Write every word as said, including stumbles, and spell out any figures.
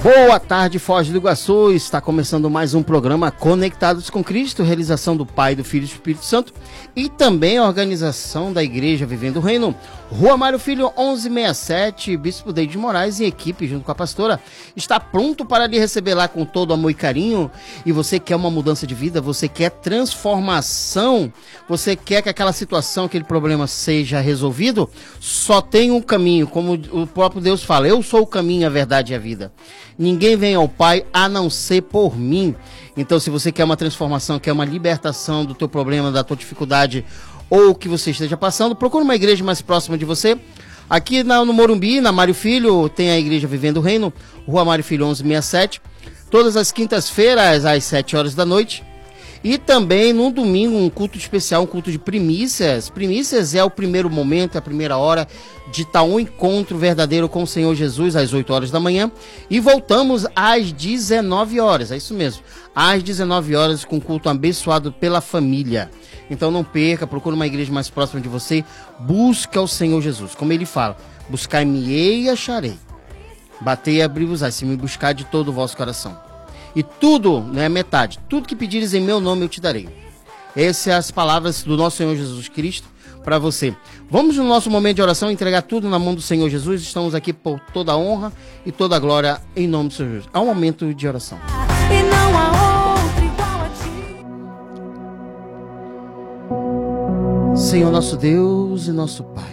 Boa tarde, Foz do Iguaçu. Está começando mais um programa Conectados com Cristo, realização do Pai, do Filho e do Espírito Santo e também a organização da Igreja Vivendo o Reino. Rua Mário Filho, onze sessenta e sete, Bispo Deide Moraes e equipe, junto com a pastora, está pronto para lhe receber lá com todo amor e carinho. E você quer uma mudança de vida, você quer transformação, você quer que aquela situação, aquele problema seja resolvido, só tem um caminho, como o próprio Deus fala: eu sou o caminho, a verdade e a vida. Ninguém vem ao Pai a não ser por mim. Então, se você quer uma transformação, quer uma libertação do teu problema, da tua dificuldade ou o que você esteja passando, procure uma igreja mais próxima de você. Aqui na, no Morumbi, na Mário Filho, tem a Igreja Vivendo o Reino, Rua Mário Filho, onze sessenta e sete, todas as quintas-feiras às sete horas da noite. E também no domingo um culto especial, um culto de primícias. Primícias é o primeiro momento, é a primeira hora de estar um encontro verdadeiro com o Senhor Jesus às oito horas da manhã. E voltamos às dezenove horas, é isso mesmo. Às dezenove horas com culto abençoado pela família. Então não perca, procure uma igreja mais próxima de você. Busca o Senhor Jesus, como ele fala: buscai-me-ei e acharei. Batei e abri-vos-ei, se me buscar de todo o vosso coração. E tudo, não é metade, tudo que pedires em meu nome eu te darei. Essas são as palavras do nosso Senhor Jesus Cristo para você. Vamos no nosso momento de oração entregar tudo na mão do Senhor Jesus. Estamos aqui por toda a honra e toda a glória em nome do Senhor Jesus. Há um momento de oração. E não há outro igual a ti. Senhor nosso Deus e nosso Pai,